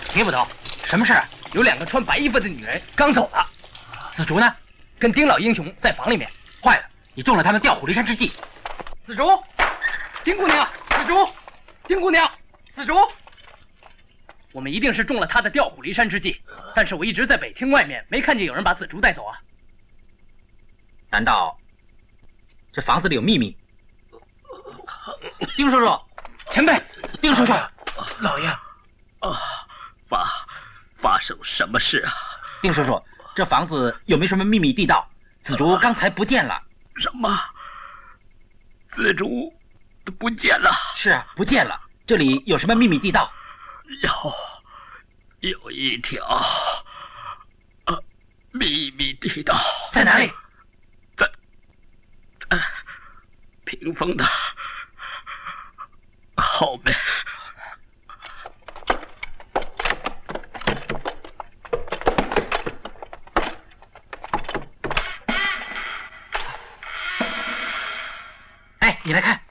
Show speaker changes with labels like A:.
A: 听不懂，什么事？
B: 有2个穿白衣服的女人刚走了。
A: 紫竹呢？
B: 跟丁老英雄在房里面。
A: 坏了，你中了他们调虎离山之计。
B: 紫竹，丁姑娘，紫竹，丁姑娘，紫竹。我们一定是中了他的调虎离山之计，但是我一直在北厅外面，没看见有人把紫竹带走啊。
A: 难道这房子里有秘密？丁叔叔，
B: 前辈，
A: 丁叔叔，
C: 老爷，
D: 发生什么事啊？
A: 丁叔叔，这房子有没有什么秘密地道？紫竹刚才不见了。
D: 什么？紫竹不见了？
A: 是啊，不见了。这里有什么秘密地道？
D: 有一条秘密地道。
A: 在哪里？
D: 在屏风的后面。
A: 哎，你来看。